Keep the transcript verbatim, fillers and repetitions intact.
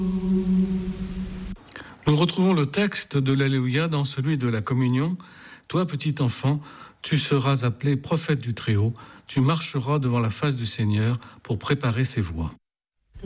Nous retrouvons le texte de l'Alléluia dans celui de la communion. Toi, petit enfant, tu seras appelé prophète du Très-Haut. Tu marcheras devant la face du Seigneur pour préparer ses voies.